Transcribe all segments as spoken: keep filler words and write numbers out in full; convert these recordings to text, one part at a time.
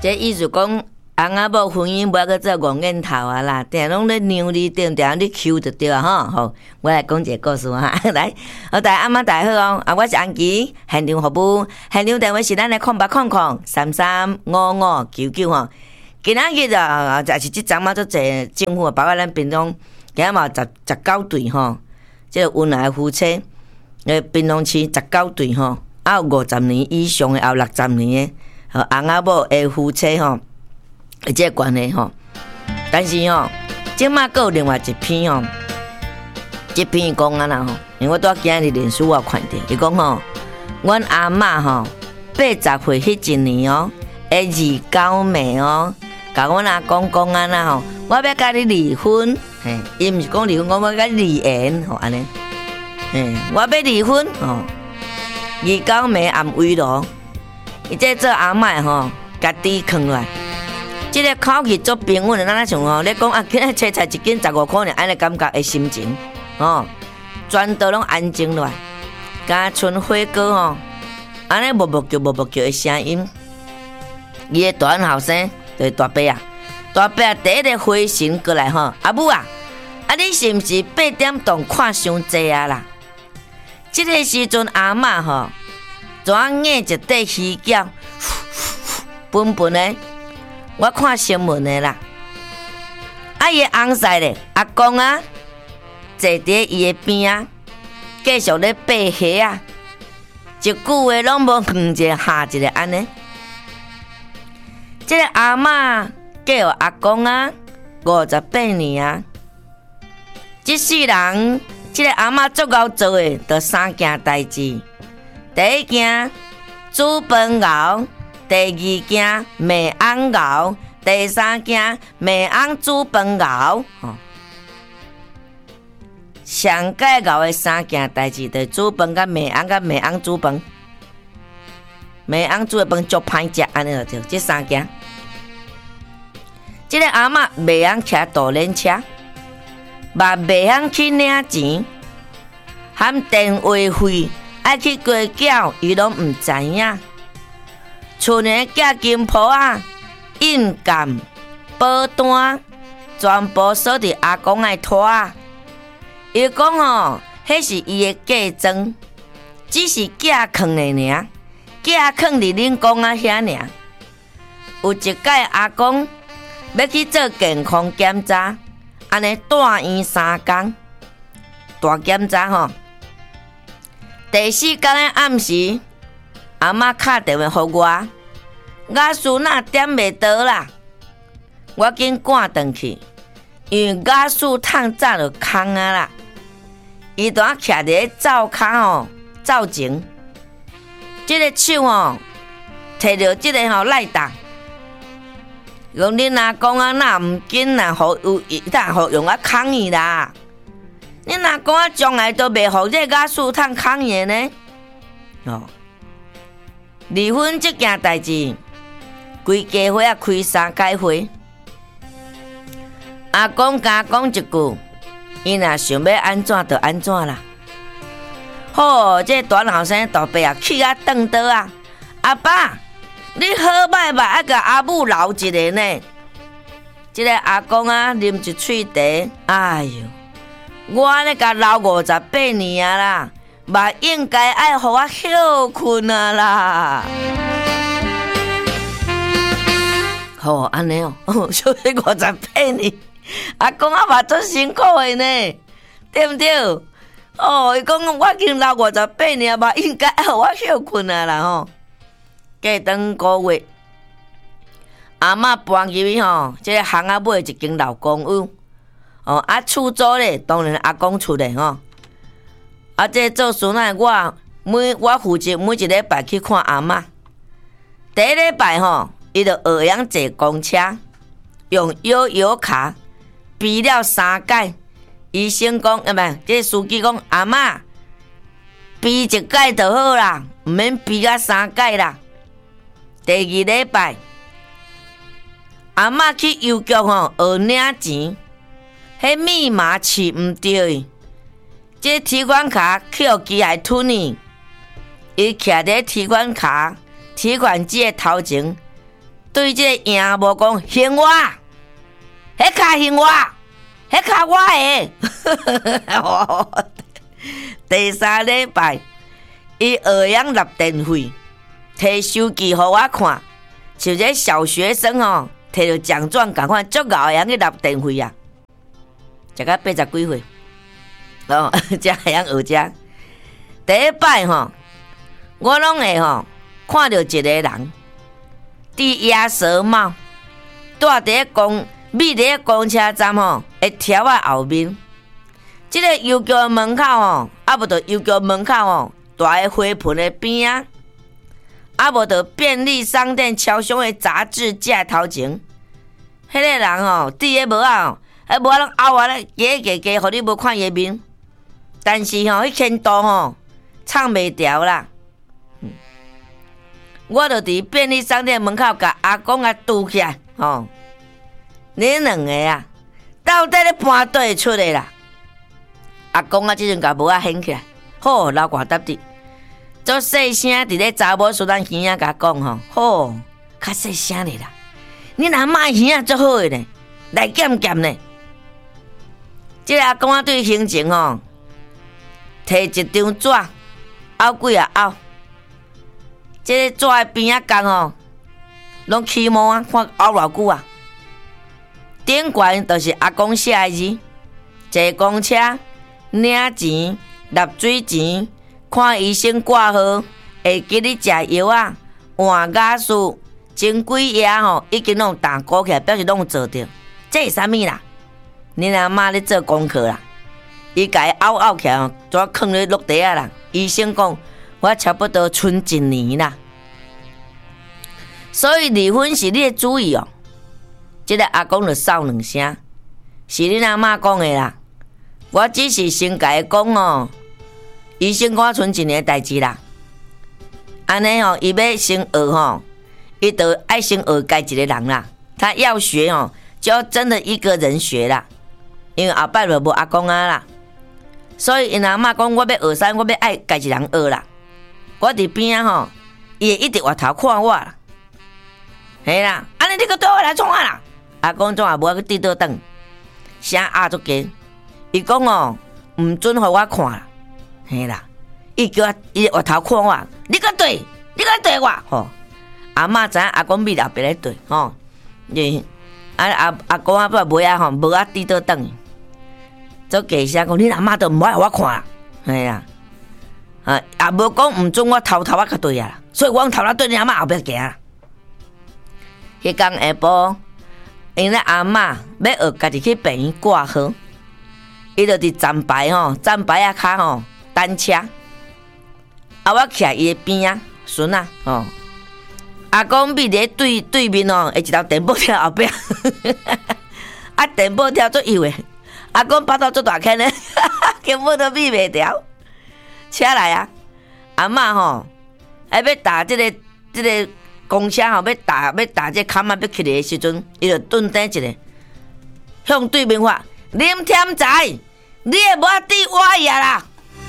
这意思讲，翁仔某婚姻无要做五眼头啊啦，定拢咧娘里定定咧 Q 就对啊吼。好，我来讲一个故事哈。来，好，大家阿妈大家好哦。啊，我是安琪，现场服务，现场电话是咱的空八空空三三五五九九吼。今仔日啊，也是即阵嘛，做侪政府包括咱屏东，今仔嘛十十九对吼，即个温爱夫妻，诶，屏东市十九对吼，啊有五十年以上的，也有六十年的。吼，翁仔某的夫妻吼，即个关系吼，但是吼，即马佫有另外一篇吼，即篇讲啊啦吼，因为我拄仔今日脸书我看到，伊讲吼，阮阿嬷吼八十岁迄一年哦，的二九暝哦，甲阮阿公讲啊啦吼，我要甲你离婚，嘿，伊毋是讲离婚，我要甲你离缘吼安尼，嘿，我要离婚吼，二九暝暗围咯。伊这做阿嬷吼，家己囥落来，即个口气足平稳的，咱像吼，咧讲啊，今日切菜一斤十五块呢，安尼感觉的心情，吼，全都拢安静落来，加剩火锅吼，安尼默默叫默默叫的声音，伊的大汉后生就是大伯啊，大伯啊，第一个回神过来吼，阿母啊，啊你是毋是八点钟看伤济啊啦？即个时阵阿嬷吼。怎硬一块鱼饺，笨笨的，我看新闻的啦。啊，伊翁婿咧，阿公啊，坐伫伊的边啊，继续咧掰虾啊，一句话拢无远一个下一个安尼。即个阿嬷叫阿公啊，五十八年啊，即世人，即个阿嬷足够做的，就三件代志。第一件煮饭熬，第二件糜糠熬，第三件糜糠煮饭熬。吼，上解熬的三件代志，就是煮饭、甲糜糠、甲糜糠煮饭。糜糠煮的饭足歹食，安尼就对。这三件，这个阿嬷袂晓骑大轮车，嘛袂晓去领钱，含电话费。爱去过缴，伊拢毋知影。厝内寄金铺啊、印鉴、保单，全部锁伫阿公的拖啊。伊讲吼，迄是伊的嫁妆，只是寄囥的尔，寄囥伫恁公啊遐尔。有一届阿公要去做健康检查，安尼住院三工，大检查吼。第四天的暗时，阿嬷敲电话给我，雅叔那点袂到啦，我紧赶转去，因为雅叔趁早就空啊啦，伊就徛伫灶骹吼，灶前，即个手吼，摕着即个吼赖档，讲恁阿公啊，那毋紧啦，互有当互用啊空伊啦。你若讲啊，将来都袂互这雅叔趁空伊呢？哦，离婚这件代志，规家伙啊开三届会。阿公甲讲一句，伊若想要安怎就安怎啦。好，这大后生大伯啊，气啊瞪倒啊！阿爸，你好歹吧，爱甲阿母留一个呢。这个阿公啊，啉一喙茶，哎哟！我咧甲留五十八年啊啦，嘛应该爱互我休困啊啦。好安尼哦，休息五十八年，阿公啊嘛足辛苦的呢，对毋对？哦，伊讲我已经留五十八年，嘛应该爱互我休困啊啦吼。过当个月，阿嬷搬入去吼，即个巷仔尾一间老公寓。哦，啊，厝租咧，当然阿公出咧吼。啊，这做孙仔我每我负责每一礼拜去看阿嬷。第一礼拜吼，伊就学样坐公车，用摇摇卡比了三届。医生讲，啊不，这司机讲阿嬷比一届就好啦，毋免比啊三届啦。第二礼拜，阿嬷去邮局吼学领钱。迄密码试毋对，这提款卡去互机械吞去，伊徛伫提款卡提款机的头前， 对即个赢无讲还我，迄卡还我，迄卡我的。第三礼拜，伊学样纳电费，摕手机互我看，像这小学生哦，摕着奖状共款，足熬样去纳电费啊！食到八十几岁，哦，才会晓学遮。第一摆吼，我拢会吼看到一个人，伫鸭舌帽，住伫咧公，秘伫咧公车站吼，会条仔后面。即、這个邮局门口吼，啊无着邮局门口吼，大个花盆的边啊，啊无着便利商店超商的杂志架头前，迄、那个人吼，伫咧帽啊，迄帽拢凹啊咧，加加加，互你无看伊面。但是吼，迄牵刀吼，唱袂调啦。嗯、我着伫便利商店门口，甲阿公啊拄起来，吼，你两个啊，到底咧搬倒会出来啦？阿公啊，即阵甲帽仔掀起来，好老寡答滴，做细声伫咧查某苏咱耳仔甲讲吼，好，较细声咧啦。恁阿嬷耳仔足好诶呢，来减减呢。即个阿公啊，对行程吼，摕一张纸，拗几啊拗，即个纸诶边仔角吼，拢起毛啊，看拗偌久啊。顶悬就是阿公写诶字，坐公车。领钱、纳水钱、看医生挂号、会记你食药啊、换家属、前几夜吼已经拢打鼓起来，表示拢做着。这是啥物啦？恁阿妈咧做功课啦，伊家拗拗起来，怎囥咧落地啊啦？医生讲，我差不多剩一年啦。所以离婚是你的主意哦。即、這個阿公就扫两声，是恁阿妈讲的啦。我只是先甲伊讲哦，医生讲我剩一年代志啦。安尼哦，伊要先学吼，伊就爱先学家一个人啦。他要学哦，就要真的一个人学啦。因为后摆就无阿公啊啦，所以因阿嬷讲我要学啥，我要爱家一人学啦。我伫边啊吼，伊会一直回头看我啦。嘿啦，安尼你搁对我来创啊啦？阿公总也无去滴倒转，声压足低。伊讲哦，毋准互我看啦，嘿啦，伊叫我伊回头看我，你搁对，你搁对我，吼。阿嬷知影阿公咪后壁咧对，吼，因啊阿阿公啊不尾啊吼，无啊滴倒转，做假声讲你阿嬷都毋爱互我看啦，嘿啦，啊也无讲毋准我偷偷啊甲对啊，所以我偷偷对你阿嬷后壁行啦。迄天下晡，因咧阿嬷要学家己去病院挂号。伊就伫站牌吼，站牌啊骹吼等车，啊我徛伊诶边啊，孙啊吼，阿公比伫对对面哦，会一条电报条后壁，啊电报条足幼诶，阿公巴肚足大坑咧，根本都比袂条。车来啊，阿嬷吼，还要打即、這个即、這个公车吼，要打要打即坎啊要起来诶时阵，伊就顿顶一个，向对面发。林添财，你也无抵我呀啦！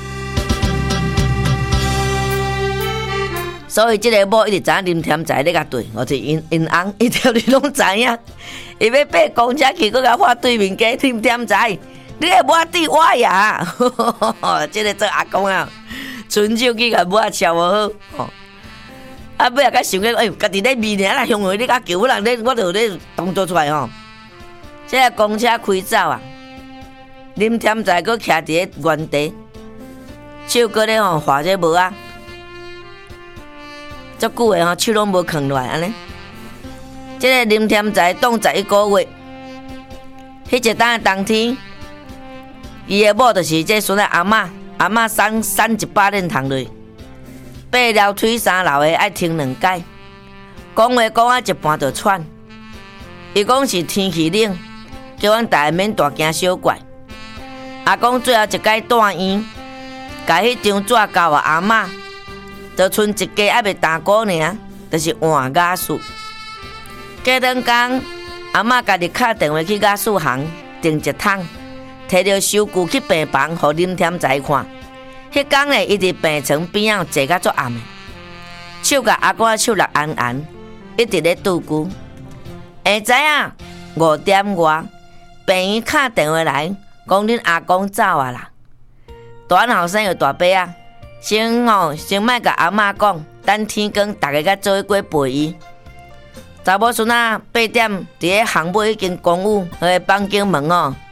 所以这个某一直知影林添财咧甲对，我是因因翁，伊条你拢知影。伊要爬公车去，佮甲我对面家林添财，你也无抵我呀！这个做阿公啊，伸手去甲某笑无好。啊，尾仔甲想个，哎，家己咧面尔啦，向我你甲叫人咧，我就咧动作出来吼。这个公车开走啊！林添财佫徛伫咧原地，手佫咧吼画这帽啊，足久诶吼，手拢无囥落来安尼。即、這個林添财当十一个月，迄一当冬天，伊诶某就是这孙仔阿嬷，阿嬷送送一百链糖落，八条腿三楼诶爱停两摆，讲话讲啊一半就喘。伊讲是天气冷，叫阮大家免大惊小怪。阿公最后一摆住院，甲迄张纸交互阿嬷，就剩一家还袂打鼓尔，就是换家属。过两天，阿嬷家己敲电话去家属行订一桶，摕着收据去病房，互林添财看。迄天呢，伊伫病床边仔坐甲足暗的，手甲阿公的手力按按，一一直咧拄久。下知影五点外，病院敲电话来，讲恁阿公走啊啦。大后生又大伯啊，先吼先莫甲阿嬷讲，等天光大家甲做伙过陪伊。查某孙仔八点伫咧巷尾已经公务，迄个房间门哦。